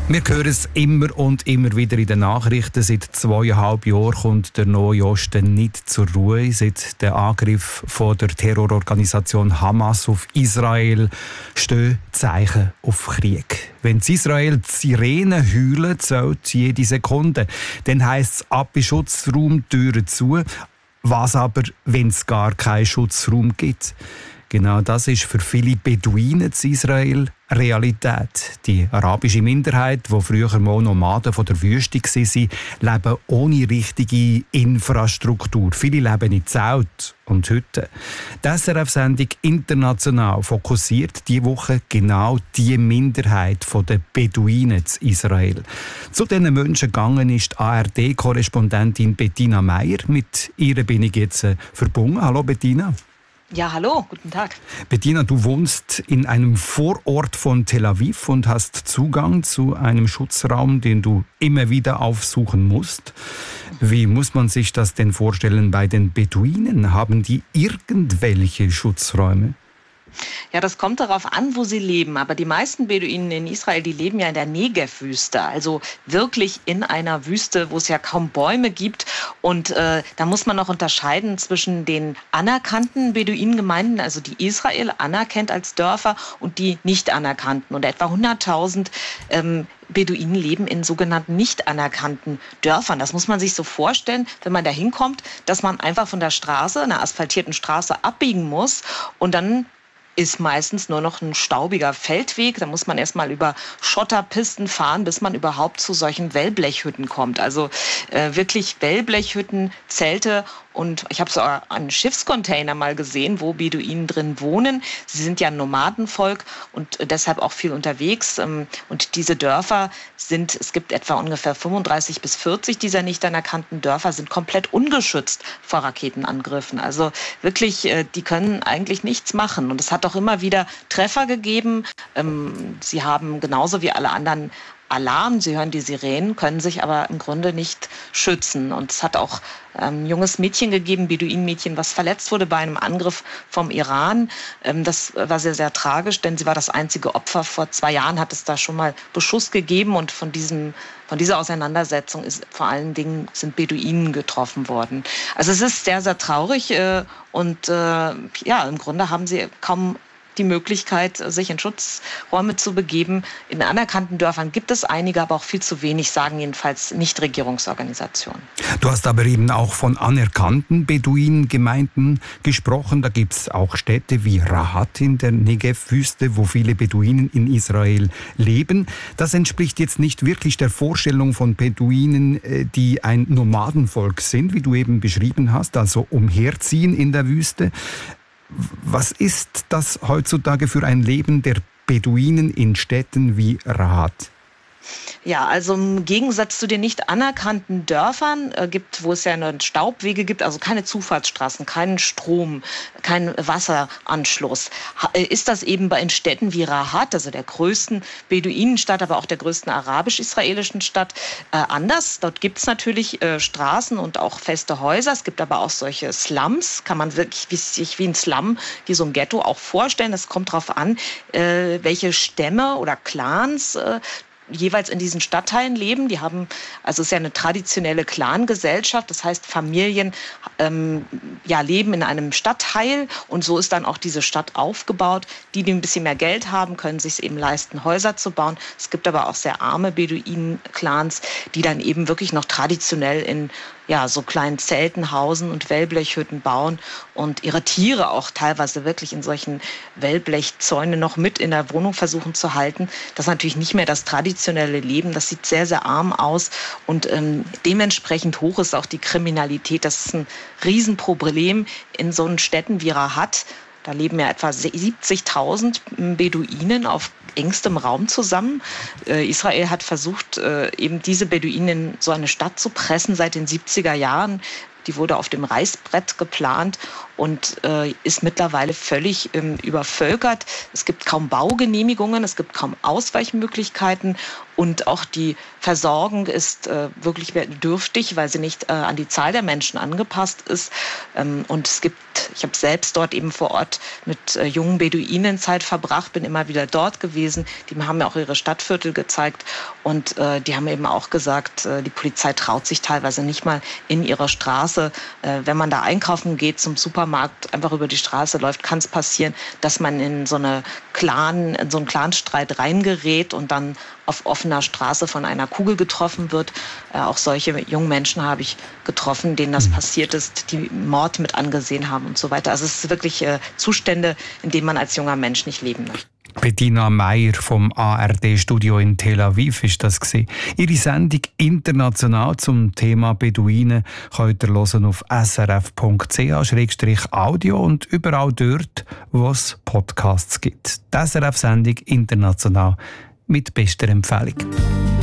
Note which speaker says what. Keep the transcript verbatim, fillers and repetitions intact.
Speaker 1: Wir hören es immer und immer wieder in den Nachrichten. Seit zweieinhalb Jahren kommt der Nahe Osten nicht zur Ruhe. Seit dem Angriff von der Terrororganisation Hamas auf Israel stehen Zeichen auf Krieg. Wenn in Israel die Sirenen heulen, zählt jede Sekunde. Dann heisst es ab in Schutzraum, Türen zu. Was aber, wenn es gar keinen Schutzraum gibt? Genau das ist für viele Beduinen in Israel Realität. Die arabische Minderheit, die früher mal Nomaden von der Wüste waren, leben ohne richtige Infrastruktur. Viele leben in Zelten und Hütten. Die S R F-Sendung «International» fokussiert diese Woche genau die Minderheit der Beduinen in Israel. Zu diesen Menschen gegangen ist die A R D-Korrespondentin Bettina Meier. Mit ihr bin ich jetzt verbunden. Hallo Bettina.
Speaker 2: Ja, hallo, guten Tag.
Speaker 1: Bettina, du wohnst in einem Vorort von Tel Aviv und hast Zugang zu einem Schutzraum, den du immer wieder aufsuchen musst. Wie muss man sich das denn vorstellen bei den Beduinen? Haben die irgendwelche Schutzräume?
Speaker 2: Ja, das kommt darauf an, wo sie leben. Aber die meisten Beduinen in Israel, die leben ja in der Negev-Wüste. Also wirklich in einer Wüste, wo es ja kaum Bäume gibt. Und äh, da muss man noch unterscheiden zwischen den anerkannten Beduinengemeinden, also die Israel anerkennt als Dörfer, und die nicht anerkannten. Und etwa hunderttausend ähm, Beduinen leben in sogenannten nicht anerkannten Dörfern. Das muss man sich so vorstellen, wenn man da hinkommt, dass man einfach von der Straße, einer asphaltierten Straße, abbiegen muss und dann ist meistens nur noch ein staubiger Feldweg. Da muss man erstmal über Schotterpisten fahren, bis man überhaupt zu solchen Wellblechhütten kommt. Also äh, wirklich Wellblechhütten, Zelte. Und ich habe so einen Schiffscontainer mal gesehen, wo Beduinen drin wohnen. Sie sind ja ein Nomadenvolk und deshalb auch viel unterwegs. Und diese Dörfer sind, es gibt etwa ungefähr fünfunddreißig bis vierzig dieser nicht anerkannten Dörfer, sind komplett ungeschützt vor Raketenangriffen. Also wirklich, die können eigentlich nichts machen. Und es hat auch immer wieder Treffer gegeben. Sie haben genauso wie alle anderen Alarm, sie hören die Sirenen, können sich aber im Grunde nicht schützen. Und es hat auch ein ähm, junges Mädchen gegeben, Beduinenmädchen, was verletzt wurde bei einem Angriff vom Iran. Ähm, das war sehr, sehr tragisch, denn sie war das einzige Opfer. Vor zwei Jahren hat es da schon mal Beschuss gegeben und von diesem Von dieser Auseinandersetzung ist vor allen Dingen sind Beduinen getroffen worden. Also es ist sehr, sehr traurig äh, und äh, ja, im Grunde haben sie kaum die Möglichkeit, sich in Schutzräume zu begeben. In anerkannten Dörfern gibt es einige, aber auch viel zu wenig, sagen jedenfalls Nichtregierungsorganisationen.
Speaker 1: Du hast aber eben auch von anerkannten Beduinengemeinden gesprochen. Da gibt es auch Städte wie Rahat in der Negev-Wüste, wo viele Beduinen in Israel leben. Das entspricht jetzt nicht wirklich der Vorstellung von Beduinen, die ein Nomadenvolk sind, wie du eben beschrieben hast, also umherziehen in der Wüste. Was ist das heutzutage für ein Leben der Beduinen in Städten wie Rahat?
Speaker 2: Ja, also im Gegensatz zu den nicht anerkannten Dörfern äh, gibt, wo es ja nur Staubwege gibt, also keine Zufahrtsstraßen, keinen Strom, keinen Wasseranschluss, äh, ist das eben bei in Städten wie Rahat, also der größten Beduinenstadt, aber auch der größten arabisch-israelischen Stadt, äh, anders. Dort gibt es natürlich äh, Straßen und auch feste Häuser. Es gibt aber auch solche Slums, kann man wirklich wie, sich wie ein Slum, wie so ein Ghetto auch vorstellen. Es kommt darauf an, äh, welche Stämme oder Clans äh, jeweils in diesen Stadtteilen leben. Die haben, also es ist ja eine traditionelle Clangesellschaft, das heißt Familien ähm, ja, leben in einem Stadtteil und so ist dann auch diese Stadt aufgebaut. Die, die ein bisschen mehr Geld haben, können sich eben leisten, Häuser zu bauen. Es gibt aber auch sehr arme Beduinen-Clans, die dann eben wirklich noch traditionell in ja, so kleinen Zelten hausen und Wellblechhütten bauen und ihre Tiere auch teilweise wirklich in solchen Wellblechzäunen noch mit in der Wohnung versuchen zu halten. Das ist natürlich nicht mehr das traditionelle Leben. Das sieht sehr, sehr arm aus und ähm, dementsprechend hoch ist auch die Kriminalität. Das ist ein Riesenproblem in so einen Städten wie Rahat. Da leben ja etwa siebzigtausend Beduinen auf engstem Raum zusammen. Äh, Israel hat versucht, äh, eben diese Beduinen in so eine Stadt zu pressen seit den siebziger Jahren. Die wurde auf dem Reißbrett geplant und äh, ist mittlerweile völlig ähm, übervölkert. Es gibt kaum Baugenehmigungen, es gibt kaum Ausweichmöglichkeiten und auch die Versorgung ist äh, wirklich dürftig, weil sie nicht äh, an die Zahl der Menschen angepasst ist. Ähm, und es gibt, ich habe selbst dort eben vor Ort mit äh, jungen Beduinen Zeit verbracht, bin immer wieder dort gewesen. Die haben mir auch ihre Stadtviertel gezeigt und äh, die haben eben auch gesagt, äh, die Polizei traut sich teilweise nicht mal in ihrer Straße, äh, wenn man da einkaufen geht zum Supermarkt, einfach über die Straße läuft, kann es passieren, dass man in so eine Clan, in so einen Clanstreit reingerät und dann auf offener Straße von einer Kugel getroffen wird. Äh, auch solche jungen Menschen habe ich getroffen, denen das passiert ist, die Mord mit angesehen haben und so weiter. Also es ist wirklich äh, Zustände, in denen man als junger Mensch nicht leben möchte.
Speaker 1: Bettina Meier vom A R D-Studio in Tel Aviv ist das gewesen. Ihre Sendung international zum Thema Beduinen könnt ihr hören auf s r f punkt c h slash audio und überall dort, wo es Podcasts gibt. Die S R F-Sendung international mit bester Empfehlung.